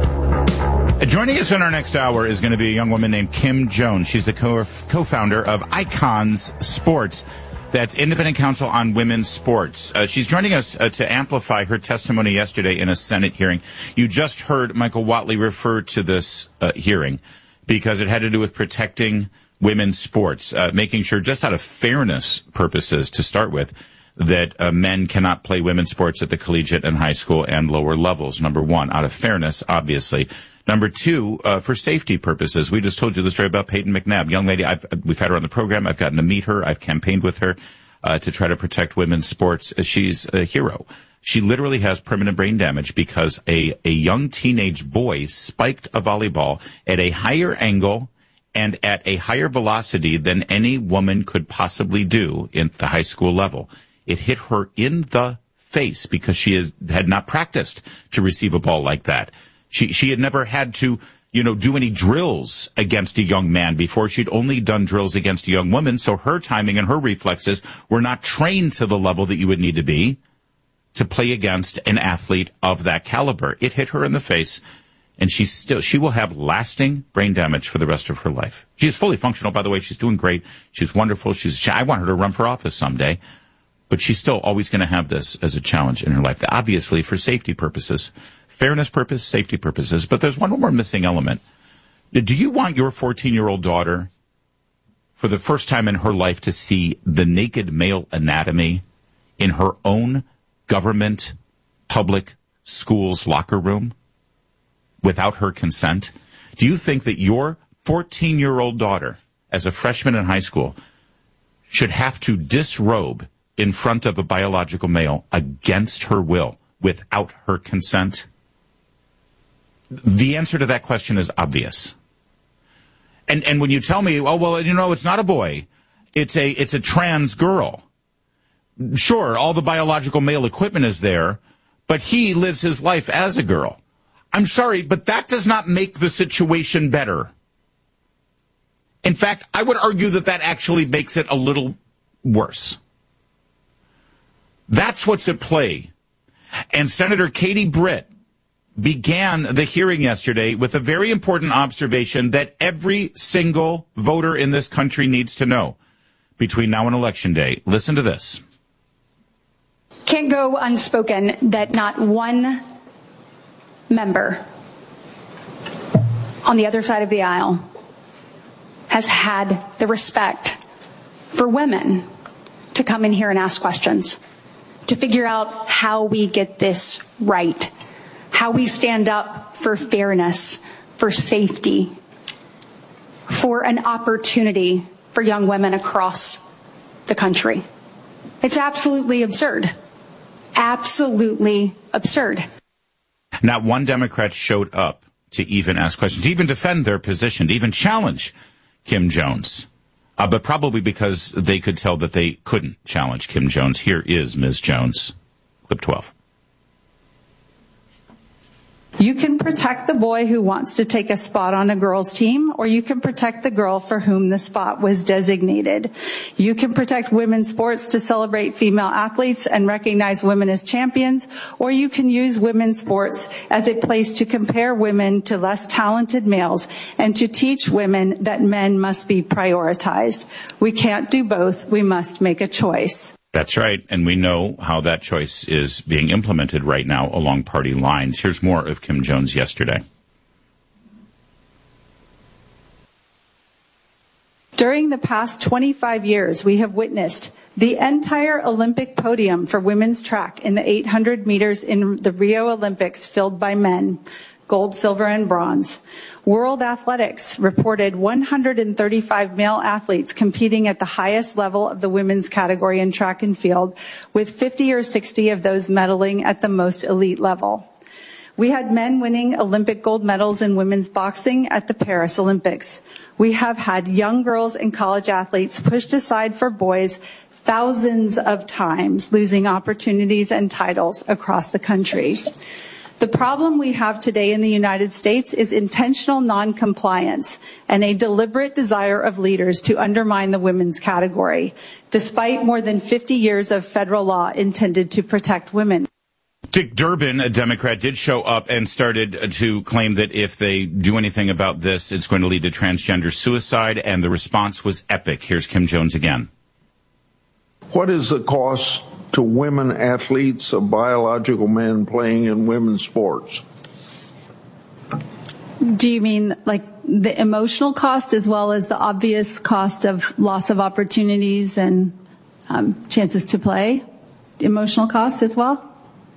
Joining us in our next hour is going to be a young woman named Kim Jones. She's the co-founder of Icons Sports. That's Independent Council on Women's Sports. She's joining us to amplify her testimony yesterday in a Senate hearing. You just heard Michael Whatley refer to this hearing because it had to do with protecting women's sports, making sure, just out of fairness purposes to start with, that men cannot play women's sports at the collegiate and high school and lower levels. Number one, out of fairness, obviously. Number two, for safety purposes. We just told you the story about Peyton McNabb, young lady. We've had her on the program. I've gotten to meet her. I've campaigned with her to try to protect women's sports. She's a hero. She literally has permanent brain damage because a young teenage boy spiked a volleyball at a higher angle and at a higher velocity than any woman could possibly do in the high school level. It hit her in the face because she had not practiced to receive a ball like that. She had never had to, do any drills against a young man before. She'd only done drills against a young woman, so her timing and her reflexes were not trained to the level that you would need to be to play against an athlete of that caliber. It hit her in the face, and she will have lasting brain damage for the rest of her life. She is fully functional, by the way. She's doing great. She's wonderful. I want her to run for office someday, but she's still always going to have this as a challenge in her life, obviously for safety purposes. Fairness purpose, safety purposes. But there's one more missing element. Do you want your 14-year-old daughter for the first time in her life to see the naked male anatomy in her own government public school's locker room without her consent? Do you think that your 14-year-old daughter, as a freshman in high school, should have to disrobe in front of a biological male against her will without her consent? The answer to that question is obvious. And when you tell me, oh, well, it's not a boy, it's a trans girl. Sure, all the biological male equipment is there, but he lives his life as a girl. I'm sorry, but that does not make the situation better. In fact, I would argue that actually makes it a little worse. That's what's at play. And Senator Katie Britt began the hearing yesterday with a very important observation that every single voter in this country needs to know between now and Election Day. Listen to this. Can't go unspoken that not one member on the other side of the aisle has had the respect for women to come in here and ask questions, to figure out how we get this right, how we stand up for fairness, for safety, for an opportunity for young women across the country. It's absolutely absurd. Absolutely absurd. Not one Democrat showed up to even ask questions, to even defend their position, to even challenge Kim Jones. But probably because they could tell that they couldn't challenge Kim Jones. Here is Ms. Jones. Clip 12. You can protect the boy who wants to take a spot on a girl's team, or you can protect the girl for whom the spot was designated. You can protect women's sports to celebrate female athletes and recognize women as champions, or you can use women's sports as a place to compare women to less talented males and to teach women that men must be prioritized. We can't do both. We must make a choice. That's right, and we know how that choice is being implemented right now along party lines. Here's more of Kim Jones yesterday. During the past 25 years, we have witnessed the entire Olympic podium for women's track in the 800 meters in the Rio Olympics filled by men, gold, silver, and bronze. World Athletics reported 135 male athletes competing at the highest level of the women's category in track and field, with 50 or 60 of those medaling at the most elite level. We had men winning Olympic gold medals in women's boxing at the Paris Olympics. We have had young girls and college athletes pushed aside for boys thousands of times, losing opportunities and titles across the country. The problem we have today in the United States is intentional noncompliance and a deliberate desire of leaders to undermine the women's category, despite more than 50 years of federal law intended to protect women. Dick Durbin, a Democrat, did show up and started to claim that if they do anything about this, it's going to lead to transgender suicide, and the response was epic. Here's Kim Jones again. What is the cost to women athletes of biological men playing in women's sports? Do you mean like the emotional cost as well as the obvious cost of loss of opportunities and chances to play? Emotional cost as well?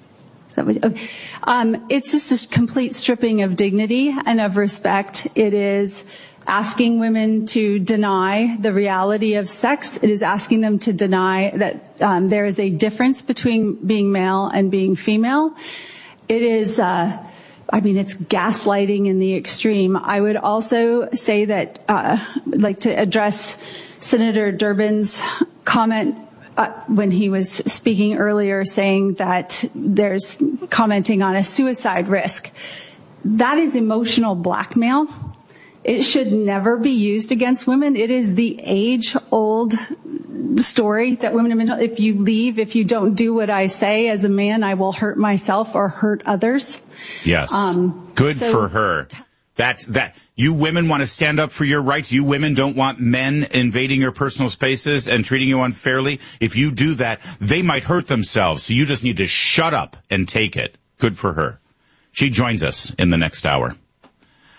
It's just a complete stripping of dignity and of respect. It is asking women to deny the reality of sex. It is asking them to deny that there is a difference between being male and being female. It is, it's gaslighting in the extreme. I would also say that, like to address Senator Durbin's comment when he was speaking earlier, saying that there's commenting on a suicide risk. That is emotional blackmail. It should never be used against women. It is the age-old story that women have been told. If you leave, if you don't do what I say as a man, I will hurt myself or hurt others. Yes. Good for her. That you women want to stand up for your rights. You women don't want men invading your personal spaces and treating you unfairly. If you do that, they might hurt themselves. So you just need to shut up and take it. Good for her. She joins us in the next hour.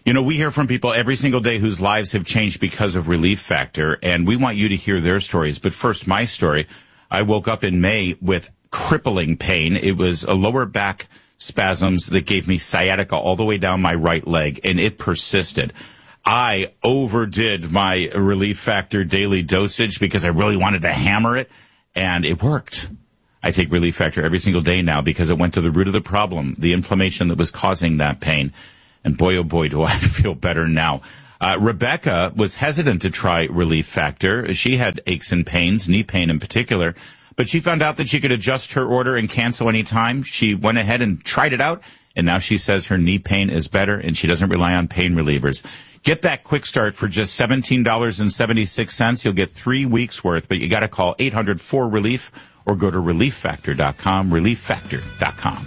You know, we hear from people every single day whose lives have changed because of Relief Factor, and we want you to hear their stories. But first, my story. I woke up in May with crippling pain. It was a lower back spasms that gave me sciatica all the way down my right leg, and it persisted. I overdid my Relief Factor daily dosage because I really wanted to hammer it, and it worked. I take Relief Factor every single day now because it went to the root of the problem, the inflammation that was causing that pain. And boy, oh boy, do I feel better now. Rebecca was hesitant to try Relief Factor. She had aches and pains, knee pain in particular, but she found out that she could adjust her order and cancel any time. She went ahead and tried it out, and now she says her knee pain is better and she doesn't rely on pain relievers. Get that quick start for just $17.76. You'll get 3 weeks worth, but you got to call 800-4RELIEF or go to ReliefFactor.com, ReliefFactor.com.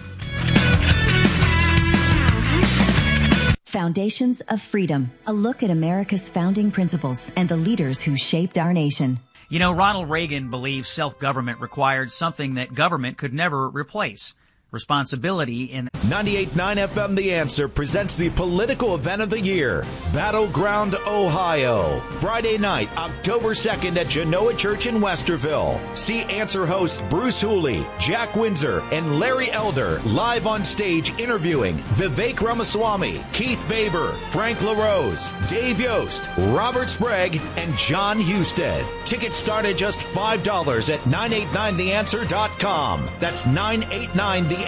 Foundations of Freedom, a look at America's founding principles and the leaders who shaped our nation. You know, Ronald Reagan believed self-government required something that government could never replace. Responsibility in 98.9 FM The Answer presents the political event of the year, Battleground, Ohio. Friday night, October 2nd at Genoa Church in Westerville. See Answer host Bruce Hooley, Jack Windsor, and Larry Elder live on stage interviewing Vivek Ramaswamy, Keith Baber, Frank LaRose, Dave Yost, Robert Sprague, and John Husted. Tickets start at just $5 at 989theanswer.com. That's 989theanswer.com.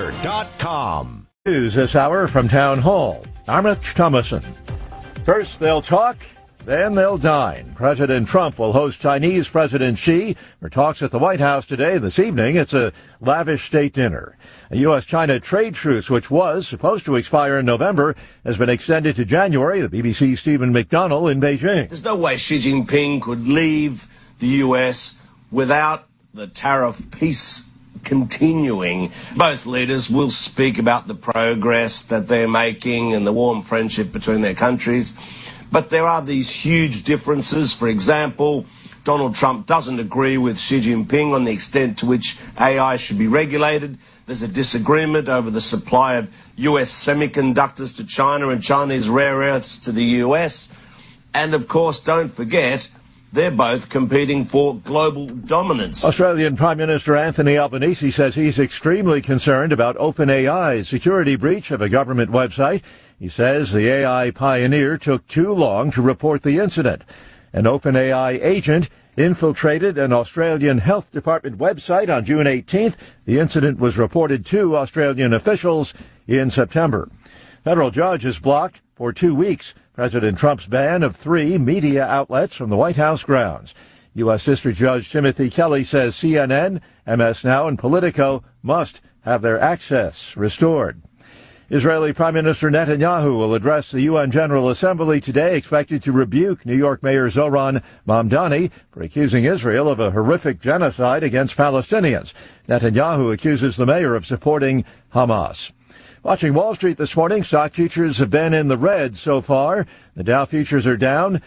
News this hour from Town Hall. I'm Rich Thomason. First they'll talk, then they'll dine. President Trump will host Chinese President Xi for talks at the White House today. This evening, it's a lavish state dinner. A U.S.-China trade truce, which was supposed to expire in November, has been extended to January. The BBC's Stephen McDonnell in Beijing. There's no way Xi Jinping could leave the U.S. without the tariff peace continuing. Both leaders will speak about the progress that they're making and the warm friendship between their countries. But there are these huge differences. For example, Donald Trump doesn't agree with Xi Jinping on the extent to which AI should be regulated. There's a disagreement over the supply of U.S. semiconductors to China and Chinese rare earths to the U.S. And, of course, don't forget, they're both competing for global dominance. Australian Prime Minister Anthony Albanese says he's extremely concerned about OpenAI's security breach of a government website. He says the AI pioneer took too long to report the incident. An OpenAI agent infiltrated an Australian Health Department website on June 18th. The incident was reported to Australian officials in September. Federal judge has blocked for 2 weeks President Trump's ban of 3 media outlets from the White House grounds. U.S. District Judge Timothy Kelly says CNN, MS Now, and Politico must have their access restored. Israeli Prime Minister Netanyahu will address the UN General Assembly today, expected to rebuke New York Mayor Zohran Mamdani for accusing Israel of a horrific genocide against Palestinians. Netanyahu accuses the mayor of supporting Hamas. Watching Wall Street this morning, stock futures have been in the red so far. The Dow futures are down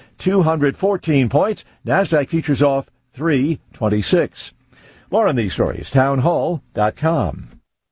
214 points. NASDAQ futures off 326. More on these stories, townhall.com.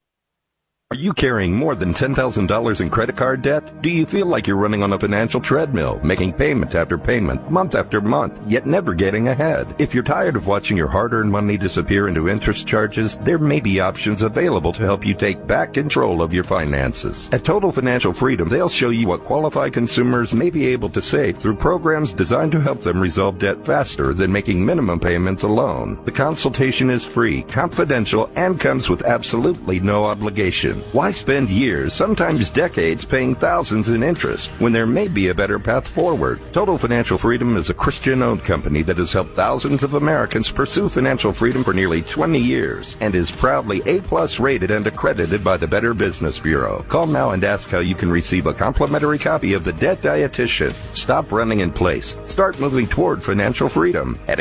Are you carrying more than $10,000 in credit card debt? Do you feel like you're running on a financial treadmill, making payment after payment, month after month, yet never getting ahead? If you're tired of watching your hard-earned money disappear into interest charges, there may be options available to help you take back control of your finances. At Total Financial Freedom, they'll show you what qualified consumers may be able to save through programs designed to help them resolve debt faster than making minimum payments alone. The consultation is free, confidential, and comes with absolutely no obligation. Why spend years, sometimes decades, paying thousands in interest when there may be a better path forward? Total Financial Freedom is a Christian-owned company that has helped thousands of Americans pursue financial freedom for nearly 20 years and is proudly A+ rated and accredited by the Better Business Bureau. Call now and ask how you can receive a complimentary copy of The Debt Dietitian. Stop running in place. Start moving toward financial freedom at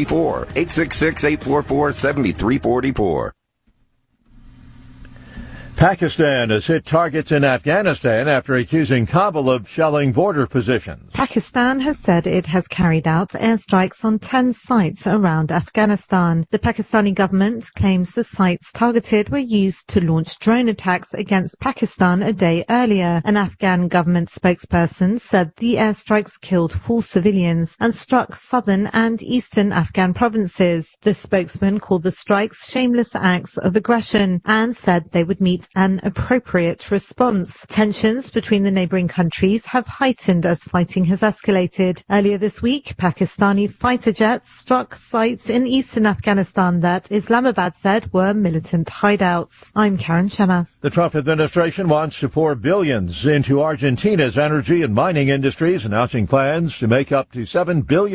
866-844-7344. 866-844-7344. Pakistan has hit targets in Afghanistan after accusing Kabul of shelling border positions. Pakistan has said it has carried out airstrikes on 10 sites around Afghanistan. The Pakistani government claims the sites targeted were used to launch drone attacks against Pakistan a day earlier. An Afghan government spokesperson said the airstrikes killed 4 civilians and struck southern and eastern Afghan provinces. The spokesman called the strikes shameless acts of aggression and said they would meet an appropriate response. Tensions between the neighbouring countries have heightened as fighting has escalated. Earlier this week, Pakistani fighter jets struck sites in eastern Afghanistan that Islamabad said were militant hideouts. I'm Karen Shemas. The Trump administration wants to pour billions into Argentina's energy and mining industries, announcing plans to make up to $7 billion